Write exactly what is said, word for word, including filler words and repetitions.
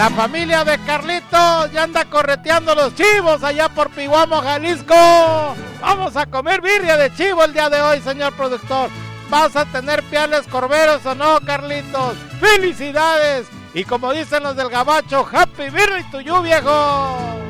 La familia de Carlitos ya anda correteando los chivos allá por Pihuamo, Jalisco. Vamos a comer birria de chivo el día de hoy, señor productor. ¿Vas a tener piales corberos o no, Carlitos? ¡Felicidades! Y como dicen los del gabacho, ¡Happy birthday to you, viejo!